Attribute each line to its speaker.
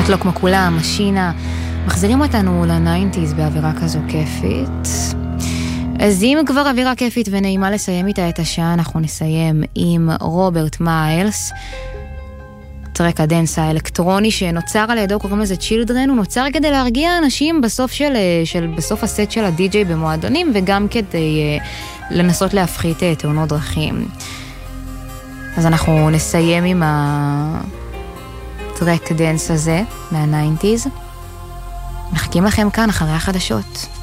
Speaker 1: לא כמו כולם, משינה, מחזירים אותנו ל-90s באווירה כזו כיפית. אז אם כבר אווירה כיפית ונעימה לסיים איתה את השעה, אנחנו נסיים עם רוברט מיילס, טרק הדנס האלקטרוני שנוצר על ידו, קוראים לזה צ'ילדרן, הוא נוצר כדי להרגיע אנשים בסוף הסט של הדי-ג'יי במועדונים, וגם כדי לנסות להפחית תאונות דרכים. אז אנחנו נסיים עם הטרק דנס הזה מה-90s. מחכים לכם כאן אחרי החדשות.